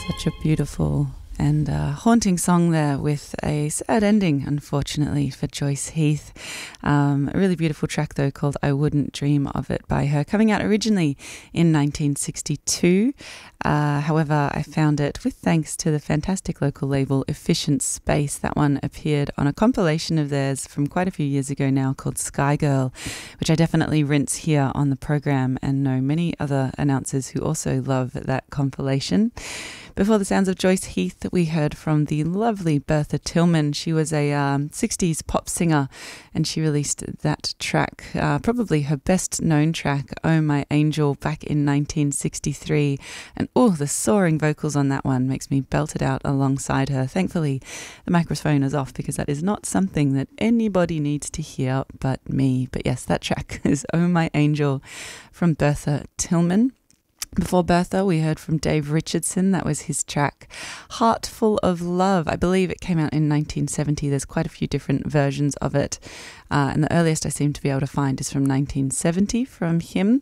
Such a beautiful and haunting song there with a sad ending, unfortunately, for Joyce Heath. A really beautiful track, though, called I Wouldn't Dream of It by her, coming out originally in 1962. However, I found it with thanks to the fantastic local label Efficient Space. That one appeared on a compilation of theirs from quite a few years ago now called Sky Girl, which I definitely rinse here on the program and know many other announcers who also love that compilation. Before the sounds of Joyce Heath, we heard from the lovely Bertha Tillman. She was a 60s pop singer, and she released that track, probably her best known track, Oh My Angel, back in 1963. And the soaring vocals on that one makes me belt it out alongside her. Thankfully, the microphone is off because that is not something that anybody needs to hear but me. But yes, that track is Oh My Angel from Bertha Tillman. Before Bertha, we heard from Dave Richardson. That was his track, Heart Full of Love. I believe it came out in 1970. There's quite a few different versions of it. And the earliest I seem to be able to find is from 1970 from him.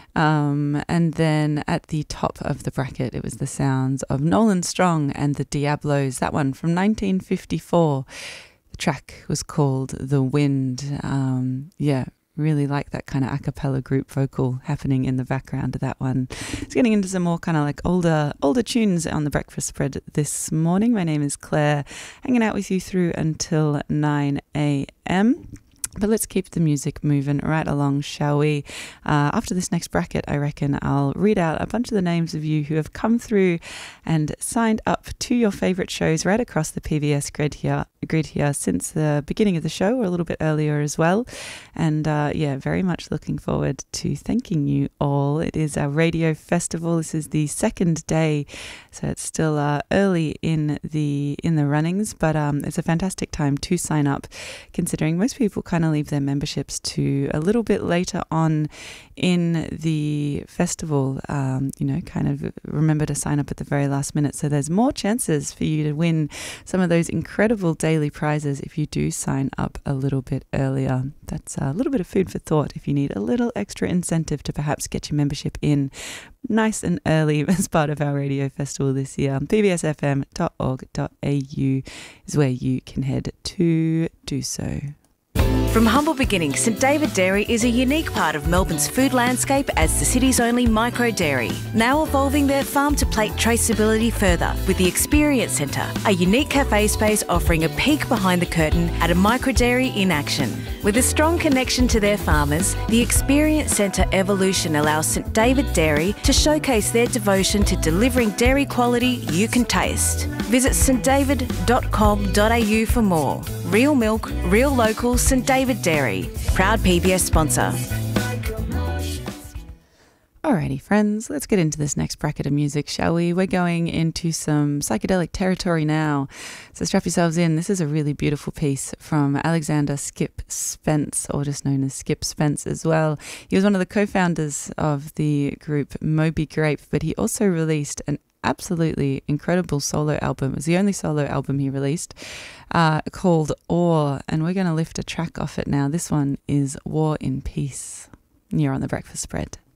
And then at the top of the bracket, it was the sounds of Nolan Strong and the Diablos. That one from 1954. The track was called The Wind. Really like that kind of a cappella group vocal happening in the background of that one. It's getting into some more kind of like older tunes on the breakfast spread this morning. My name is Claire, hanging out with you through until 9 a.m. But let's keep the music moving right along, shall we? After this next bracket, I reckon I'll read out a bunch of the names of you who have come through and signed up to your favourite shows right across the PBS grid here since the beginning of the show, or a little bit earlier as well. And very much looking forward to thanking you all. It is our radio festival. This is the second day, so it's still early in the runnings, but it's a fantastic time to sign up, considering most people kind of leave their memberships to a little bit later on in the festival. Kind of remember to sign up at the very last minute, so there's more chances for you to win some of those incredible daily prizes if you do sign up a little bit earlier. That's a little bit of food for thought if you need a little extra incentive to perhaps get your membership in nice and early as part of our radio festival this year. pbsfm.org.au is where you can head to do so. From humble beginnings, St David Dairy is a unique part of Melbourne's food landscape as the city's only micro dairy, now evolving their farm-to-plate traceability further with the Experience Centre, a unique cafe space offering a peek behind the curtain at a micro dairy in action. With a strong connection to their farmers, the Experience Centre Evolution allows St David Dairy to showcase their devotion to delivering dairy quality you can taste. Visit stdavid.com.au for more. Real milk, real local, St David Dairy. Proud PBS sponsor. Alrighty, friends, let's get into this next bracket of music, shall we? We're going into some psychedelic territory now, so strap yourselves in. This is a really beautiful piece from Alexander Skip Spence, or just known as Skip Spence as well. He was one of the co-founders of the group Moby Grape, but he also released an absolutely incredible solo album. It was the only solo album he released, called Awe, and we're going to lift a track off it now. This one is War in Peace. You're on the Breakfast Spread.